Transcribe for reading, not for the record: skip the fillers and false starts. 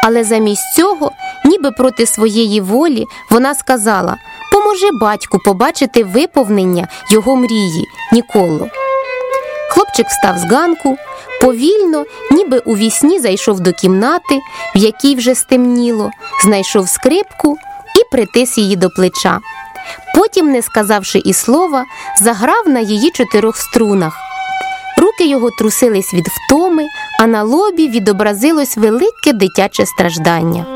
Але замість цього, ніби проти своєї волі, вона сказала: «Поможи батьку побачити виповнення його мрії, Ніколо». Хлопчик встав з ганку, повільно, ніби у вісні зайшов до кімнати, в якій вже стемніло, знайшов скрипку і притис її до плеча. Потім, не сказавши і слова, заграв на її 4 струнах. Руки його трусились від втоми, а на лобі відобразилось велике дитяче страждання.